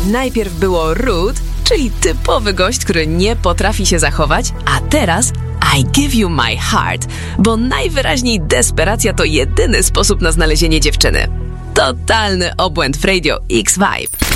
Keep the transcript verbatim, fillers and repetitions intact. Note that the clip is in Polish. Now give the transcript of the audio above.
Najpierw było rude, czyli typowy gość, który nie potrafi się zachować, a teraz I give you my heart, bo najwyraźniej desperacja to jedyny sposób na znalezienie dziewczyny. Totalny obłęd w Radio X Vibe.